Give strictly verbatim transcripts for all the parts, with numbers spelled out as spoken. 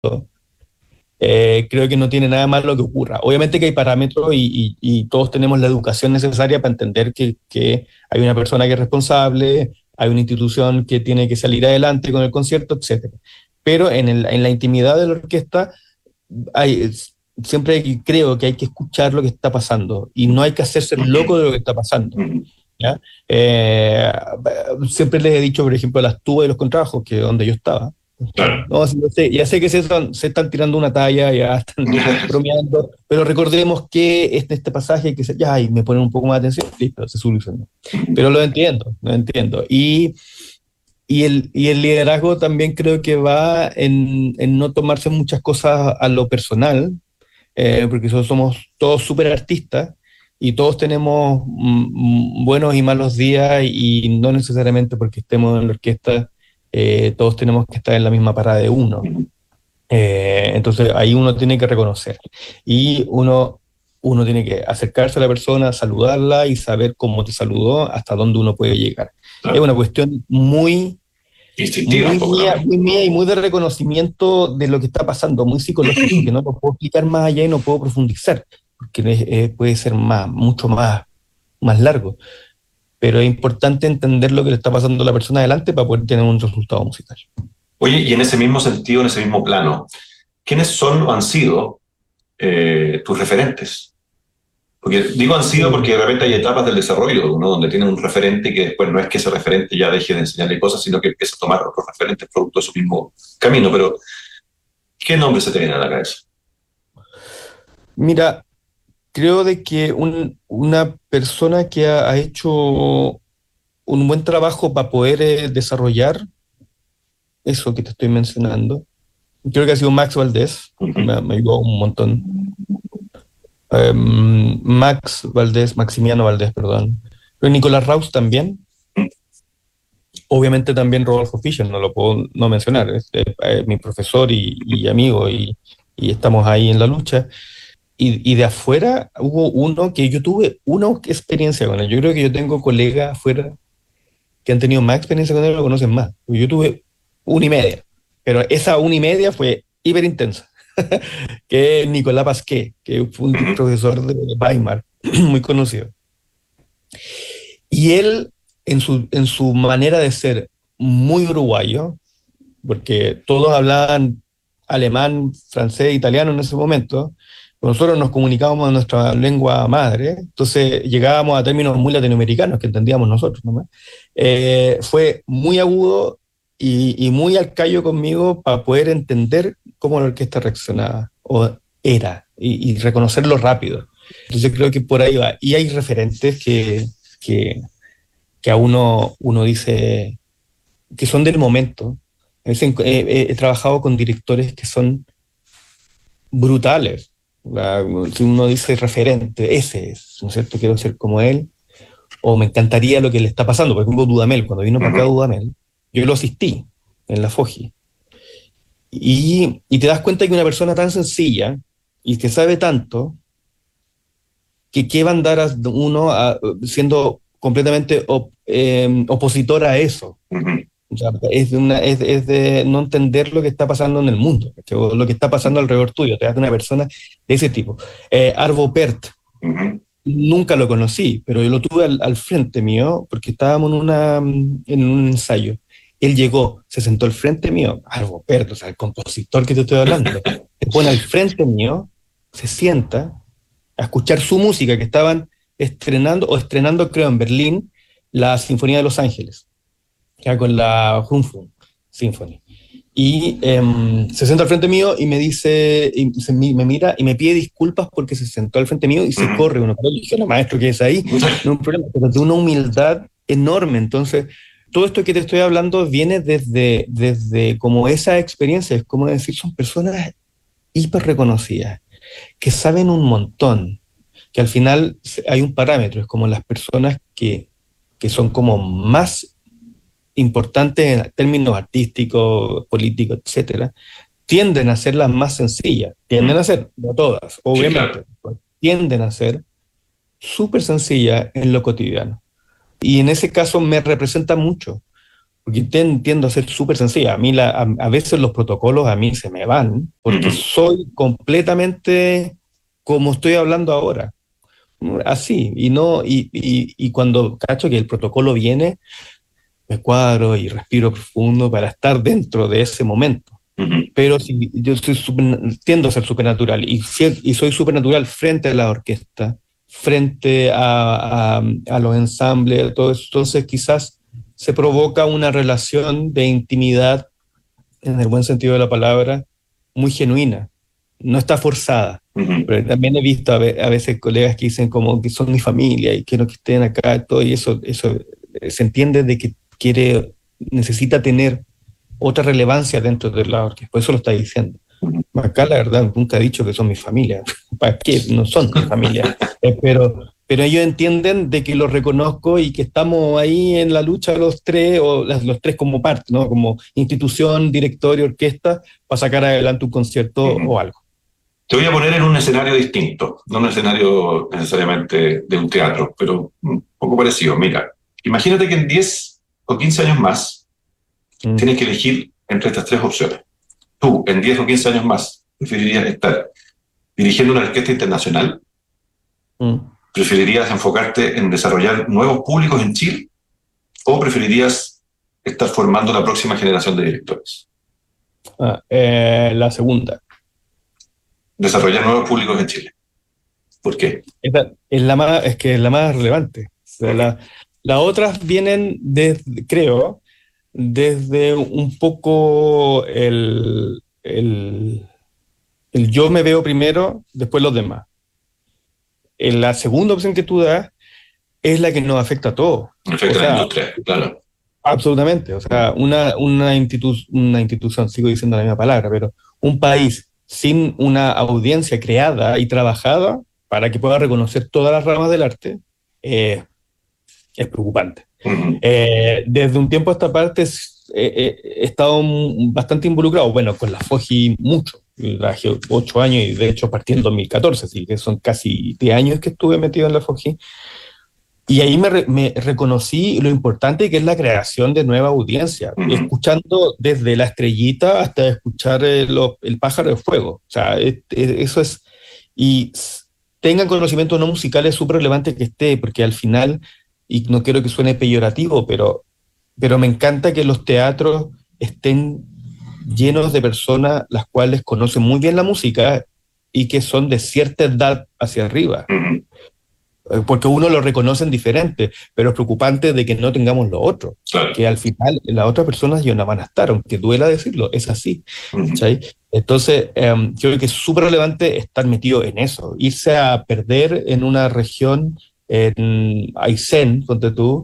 eh, creo que no tiene nada más lo que ocurra. Obviamente que hay parámetros y, y, y todos tenemos la educación necesaria para entender que, que hay una persona que es responsable, hay una institución que tiene que salir adelante con el concierto, etcétera. Pero en, el, en la intimidad de la orquesta hay, siempre hay, creo que hay que escuchar lo que está pasando y no hay que hacerse loco de lo que está pasando. ¿Ya? Eh, siempre les he dicho, por ejemplo, a las tubas y los contrabajos, que es donde yo estaba. Claro. No, sí, yo sé, ya sé que se están, se están tirando una talla, ya están bromeando, pero recordemos que este, este pasaje que se, ya, y me ponen un poco más de atención, listo, se solucionó. Pero lo entiendo, lo entiendo. Y, y, el, y el liderazgo también creo que va en, en no tomarse muchas cosas a lo personal, eh, porque so- somos todos súper artistas y todos tenemos mm, buenos y malos días y no necesariamente porque estemos en la orquesta, eh, todos tenemos que estar en la misma parada de uno. Eh, entonces ahí uno tiene que reconocer y uno, uno tiene que acercarse a la persona, saludarla y saber cómo te saludó, hasta dónde uno puede llegar. Es Claro. una cuestión muy Instintiva un muy poco mía, también. muy mía y muy de reconocimiento de lo que está pasando, muy psicológico, que no lo puedo explicar más allá y no puedo profundizar, porque es- es- puede ser más, mucho más, más largo. Pero es importante entender lo que le está pasando a la persona adelante para poder tener un resultado musical. Oye, y en ese mismo sentido, en ese mismo plano, ¿quiénes son o han sido eh, tus referentes? Porque digo han sido porque de repente hay etapas del desarrollo, ¿no? Donde tienen un referente que después no es que ese referente ya deje de enseñarle cosas, sino que empieza a tomar otros referentes producto de su mismo camino. Pero, ¿qué nombre se te viene a la cabeza? Mira, creo de que un- una persona que ha, ha hecho un buen trabajo para poder eh, desarrollar eso que te estoy mencionando, creo que ha sido Max Valdés, Uh-huh. me, me ayudó un montón. Um, Max Valdés, Maximiano Valdés, perdón. Pero Nicolás Raus también. Obviamente también Rodolfo Fischer, no lo puedo no mencionar. Es, eh, eh, mi profesor y, y amigo y, y, estamos ahí en la lucha. Y, y, de afuera hubo uno que yo tuve una experiencia con él. Yo creo que yo tengo colegas afuera que han tenido más experiencia con él, lo conocen más. Yo tuve una y media, pero esa una y media fue hiper intensa. Que es Nicolás Pasquet, que fue un Uh-huh. profesor de Weimar, muy conocido. Y él, en su, en su manera de ser muy uruguayo, porque todos hablaban alemán, francés, italiano en ese momento, nosotros nos comunicábamos en nuestra lengua madre, entonces llegábamos a términos muy latinoamericanos que entendíamos nosotros nomás. Eh, fue muy agudo y, y muy al callo conmigo para poder entender cómo la orquesta reaccionaba, o era, y, y reconocerlo rápido. Entonces creo que por ahí va. Y hay referentes que, que, que a uno, uno dice que son del momento. Es en- He, he- he trabajado con directores que son brutales. La- si uno dice referente, ese es, ¿no es cierto? Quiero ser como él, o me encantaría lo que le está pasando. Por ejemplo, Dudamel, cuando vino para acá Uh-huh. Dudamel, yo lo asistí en la Foji. Y, y te das cuenta que una persona tan sencilla y que sabe tanto, que qué va a andar a uno a- siendo completamente op- eh, opositor a eso. Uh-huh. O sea, es, de una, es, es de no entender lo que está pasando en el mundo, ¿cachai? O lo que está pasando alrededor tuyo. Te das de una persona de ese tipo. Eh, Arvo Pärt, Uh-huh. nunca lo conocí, pero yo lo tuve al, al frente mío porque estábamos en, una, en un ensayo. Él llegó, se sentó al frente mío, Arvo Pärt, o sea, el compositor que te estoy hablando, se pone al frente mío, se sienta a escuchar su música que estaban estrenando, o estrenando, creo, en Berlín, la Sinfonía de Los Ángeles, ya con la Humfung Symphony. Y eh, se senta al frente mío y me dice, y se, me mira y me pide disculpas porque se sentó al frente mío y se Uh-huh. corre uno. Pero yo dije, no, maestro, ¿qué es ahí? No hay problema, pero de una humildad enorme. Entonces, todo esto que te estoy hablando viene desde, desde como esa experiencia, es como decir, son personas hiper reconocidas, que saben un montón, que al final hay un parámetro, es como las personas que, que son como más importantes en términos artísticos, políticos, etcétera, tienden a ser las más sencillas, tienden a ser, no todas, Sí, claro. obviamente, tienden a ser súper sencillas en lo cotidiano. Y en ese caso me representa mucho, porque ten- tiendo a ser súper sencilla. A mí la, a, a veces los protocolos a mí se me van, porque Ujú. soy completamente como estoy hablando ahora, así, y no, y, y, y cuando cacho que el protocolo viene, me cuadro y respiro profundo para estar dentro de ese momento. Ujú. Pero si yo soy super- tiendo a ser supernatural y, si- y soy supernatural frente a la orquesta, frente a, a, a los ensambles, todo eso, entonces quizás se provoca una relación de intimidad, en el buen sentido de la palabra, muy genuina, no está forzada. Ujú. Pero también he visto a, ve- a veces colegas que dicen como que son mi familia y quiero que estén acá, todo, y eso, eso eh, se entiende de que quiere, necesita tener otra relevancia dentro de la orquesta, por eso lo está diciendo. Acá la verdad nunca he dicho que son mi familia, ¿para qué? No son mi familia, Eh, pero, pero ellos entienden de que los reconozco y que estamos ahí en la lucha los tres, o las- los tres como parte, ¿no? Como institución, directorio, orquesta, para sacar adelante un concierto Ujú. o algo. Te voy a poner en un escenario distinto, no un escenario necesariamente de un teatro, pero un poco parecido. Mira, imagínate que en diez o quince años más Mm, tienes que elegir entre estas tres opciones. Tú, en diez o quince años más, preferirías estar dirigiendo una orquesta internacional, mm. preferirías enfocarte en desarrollar nuevos públicos en Chile o preferirías estar formando la próxima generación de directores. Ah, eh, la segunda. Desarrollar nuevos públicos en Chile. ¿Por qué? Es la, es la más, es que es la más relevante. O sea, la, las otras vienen desde, creo, desde un poco el, el, el yo me veo primero, después los demás. En la segunda opción que tú das es la que nos afecta a todos. O Afecta a la sea, industria, claro. absolutamente. O sea, una, una, institu una institución, sigo diciendo la misma palabra, pero un país sin una audiencia creada y trabajada para que pueda reconocer todas las ramas del arte, eh, es preocupante. Uh-huh. Eh, desde un tiempo a esta parte eh, he estado bastante involucrado, bueno, con la FOGI mucho, trabajé ocho años y de hecho partí en dos mil catorce, así que son casi diez años que estuve metido en la FOGI. Y ahí me, re, me, reconocí lo importante que es la creación de nueva audiencia, Uh-huh. escuchando desde La Estrellita hasta escuchar el, el Pájaro de Fuego. O sea, es, es, eso es... Y tengan conocimiento no musical es súper relevante que esté, porque al final, y no quiero que suene peyorativo, pero, pero me encanta que los teatros estén llenos de personas las cuales conocen muy bien la música y que son de cierta edad hacia arriba. Uh-huh. Porque uno lo reconoce en diferente, pero es preocupante de que no tengamos lo otro, claro. que al final las otras personas ya no van a estar, aunque duela decirlo, es así. Uh-huh. Entonces, um, creo que es súper relevante estar metido en eso, irse a perder en una región, en Aysén, ponte tú,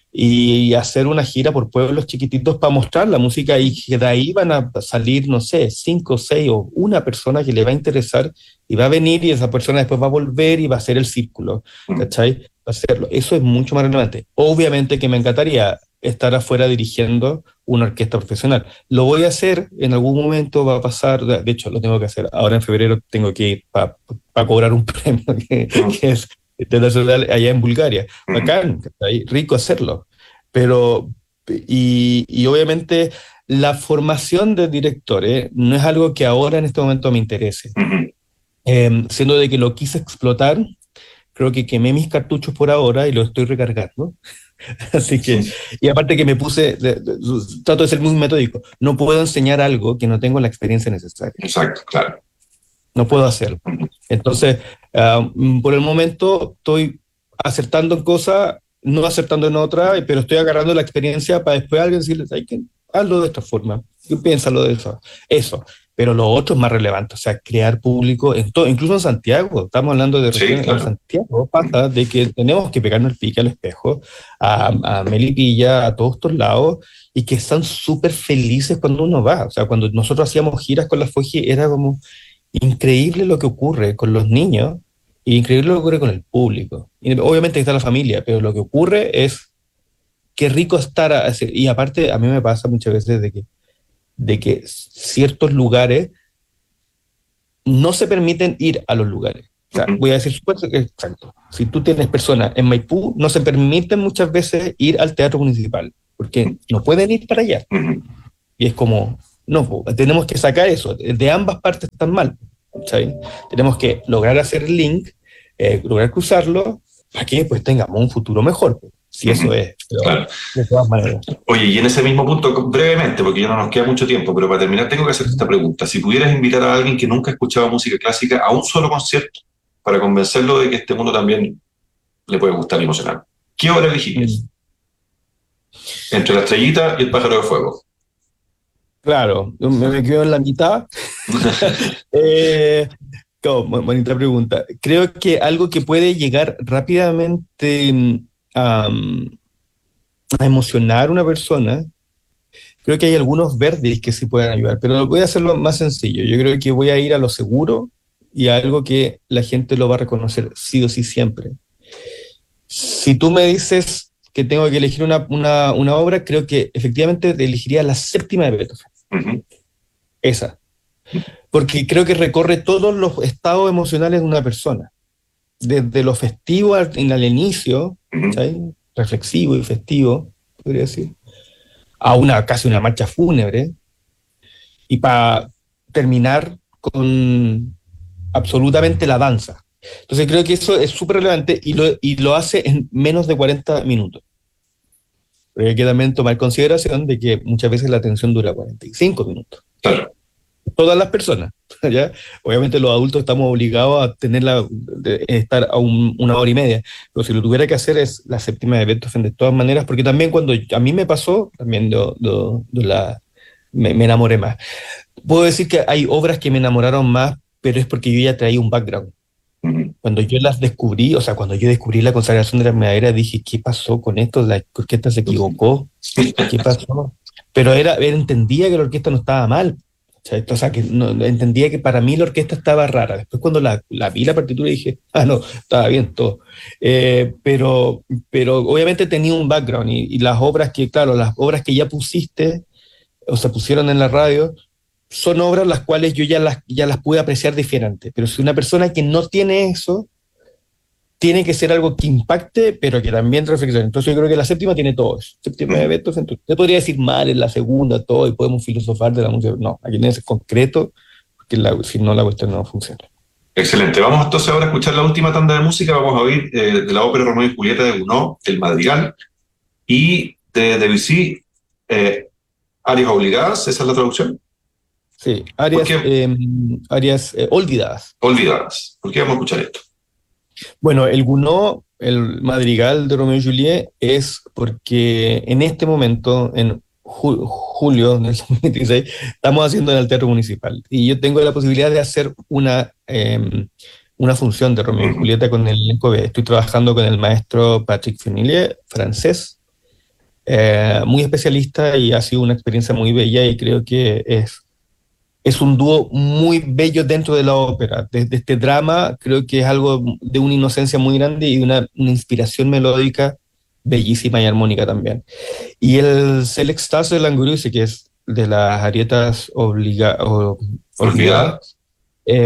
y hacer una gira por pueblos chiquititos para mostrar la música y que de ahí van a salir, no sé, cinco, seis o una persona que le va a interesar y va a venir y esa persona después va a volver y va a hacer el círculo, ¿cachai? Va a hacerlo. Eso es mucho más relevante. Obviamente que me encantaría estar afuera dirigiendo una orquesta profesional. Lo voy a hacer, en algún momento va a pasar, de hecho lo tengo que hacer, ahora en febrero tengo que ir para pa cobrar un premio que, que es internacional allá en Bulgaria. Bacán, ahí, rico hacerlo. Pero, y, y obviamente la formación de directores no es algo que ahora en este momento me interese. Uh-huh. Eh, siendo de que lo quise explotar, creo que quemé mis cartuchos por ahora y lo estoy recargando. Así que, y aparte que me puse, de, de, trato de ser muy metódico, no puedo enseñar algo que no tengo la experiencia necesaria. Exacto, claro. No puedo hacerlo. Entonces, uh, por el momento estoy acertando en cosas, no acertando en otras, pero estoy agarrando la experiencia para después a alguien decirles, hay que hazlo de esta forma, piénsalo de eso. Eso. Pero lo otro es más relevante, o sea, crear público en todo, incluso en Santiago, estamos hablando de sí, regiones, claro. En Santiago pasa de que tenemos que pegarnos el pique al espejo, a, a Melipilla, a todos estos lados, y que están súper felices cuando uno va. O sea, cuando nosotros hacíamos giras con la FOGI, era como increíble lo que ocurre con los niños y increíble lo que ocurre con el público. Y obviamente está la familia, pero lo que ocurre es qué rico estar, a, y aparte a mí me pasa muchas veces de que, de que ciertos lugares no se permiten ir a los lugares. O sea, voy a decir súper exacto. Si tú tienes personas en Maipú, no se permiten muchas veces ir al teatro municipal, porque no pueden ir para allá. Uh-huh. Y es como, no, tenemos que sacar eso, de ambas partes están mal, ¿sabes? Tenemos que lograr hacer el link, eh, lograr cruzarlo, para que pues tengamos un futuro mejor, si uh-huh. eso es, pero, claro. De todas maneras. Oye, y en ese mismo punto, brevemente, porque ya no nos queda mucho tiempo, pero para terminar tengo que hacerte esta pregunta. Si pudieras invitar a alguien que nunca ha escuchado música clásica a un solo concierto, para convencerlo de que este mundo también le puede gustar y emocionar, ¿qué obra elegirías? Mm. Entre La Estrellita y El Pájaro de Fuego. Claro, me, me quedo en la mitad. eh, oh, bonita pregunta. Creo que algo que puede llegar rápidamente um, a emocionar a una persona, creo que hay algunos verdes que sí pueden ayudar, pero voy a hacerlo más sencillo. Yo creo que voy a ir a lo seguro y a algo que la gente lo va a reconocer sí o sí siempre. Si tú me dices que tengo que elegir una, una, una obra, creo que efectivamente elegiría la séptima de Beethoven. Uh-huh. Esa. Porque creo que recorre todos los estados emocionales de una persona. Desde lo festivo al, al inicio, uh-huh. ¿sabes? Reflexivo y festivo, podría decir, a una casi una marcha fúnebre, y para terminar con absolutamente la danza. Entonces creo que eso es súper relevante y lo, y lo hace en menos de cuarenta minutos. Pero hay que también tomar consideración de que muchas veces la atención dura cuarenta y cinco minutos. Claro. Todas las personas, ¿ya? Obviamente los adultos estamos obligados a tenerla, de estar a un, una hora y media, pero si lo tuviera que hacer es la séptima de Beethoven de todas maneras, porque también cuando a mí me pasó, también de, de, de la, me, me enamoré más. Puedo decir que hay obras que me enamoraron más, pero es porque yo ya traía un background. Uh-huh. Cuando yo las descubrí, o sea, cuando yo descubrí la consagración de la Enredadera, dije, ¿qué pasó con esto? ¿La orquesta se equivocó? ¿Qué pasó? Pero era, era, entendía que la orquesta no estaba mal. O sea, que no, entendía que para mí la orquesta estaba rara. Después cuando la, la vi la partitura dije, ah, no, estaba bien todo. Eh, pero, pero obviamente tenía un background y, y las obras que, claro, las obras que ya pusiste, o se pusieron en la radio, son obras las cuales yo ya las, ya las pude apreciar diferente. Pero si una persona que no tiene eso, tiene que ser algo que impacte, pero que también reflexione. Entonces yo creo que la séptima tiene todo eso. Séptima de Beethoven, te podría decir mal en la segunda, todo, y podemos filosofar de la música. No, aquí tiene que ser concreto, porque la, si no la cuestión no funciona. Excelente. Vamos entonces ahora a escuchar la última tanda de música. Vamos a oír eh, de la ópera Romeo y Julieta de Gounod, El Madrigal, y de Debussy, eh, Arias Obligadas. ¿Esa es la traducción? Sí, Arias, eh, arias eh, olvidadas. Olvidadas. ¿Por qué vamos a escuchar esto? Bueno, el Gounod, el Madrigal de Romeo y Juliet, es porque en este momento, en ju- julio del dos mil dieciséis, estamos haciendo en el Teatro Municipal. Y yo tengo la posibilidad de hacer una, eh, una función de Romeo y Julieta con el elenco B. Estoy trabajando con el maestro Patrick Fenillier, francés, eh, muy especialista, y ha sido una experiencia muy bella, y creo que es Es un dúo muy bello dentro de la ópera. Desde este drama creo que es algo de una inocencia muy grande y una, una inspiración melódica bellísima y armónica también. Y el Sextazo de Langoureuse, que es de las arietas obliga, o, olvidadas, eh,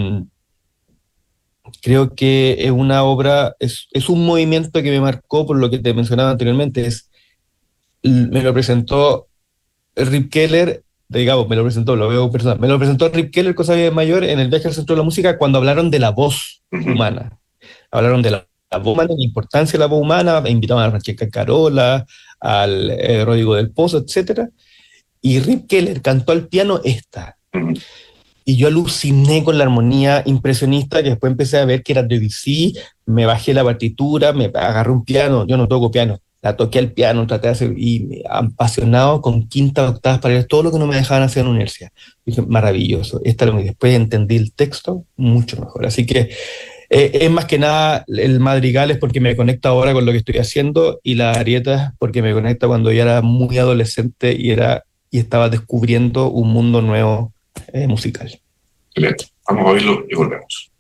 creo que es una obra, es, es un movimiento que me marcó por lo que te mencionaba anteriormente. Es, me lo presentó Rip Keller, digamos, me lo presentó, lo veo personal, me lo presentó Rip Keller, cosa de mayor, en el viaje al centro de la música, cuando hablaron de la voz humana. Hablaron de la, la voz humana, de la importancia de la voz humana, invitaban a Francesca Carola, al eh, Rodrigo del Pozo, etcétera. Y Rip Keller cantó al piano esta. Y yo aluciné con la armonía impresionista, que después empecé a ver que era Debussy, me bajé la partitura, me agarré un piano, yo no toco piano, la toqué al piano, traté de hacer, y apasionado con quintas, octavas paralelas, todo lo que no me dejaban hacer en la universidad. Dije, maravilloso. Esta, y después entendí el texto mucho mejor. Así que eh, es más que nada, el Madrigal es porque me conecta ahora con lo que estoy haciendo, y la Arieta porque me conecta cuando yo era muy adolescente y, era, y estaba descubriendo un mundo nuevo eh, musical. Excelente. Vamos a oírlo y volvemos.